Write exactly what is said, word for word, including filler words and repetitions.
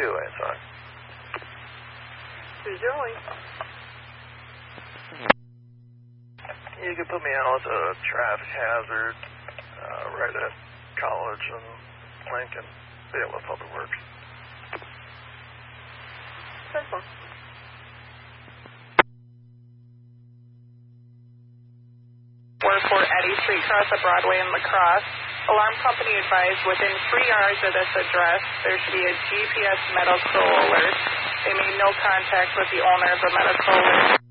I thought. Usually. You could put me out as a traffic hazard uh, right at College and Lincoln, Bailiff Public Works. Simple. four Eddy Street, cross at Broadway and Lacrosse. Alarm company advised within three yards of this address, there should be a G P S medical alert. They made no contact with the owner of the medical alert.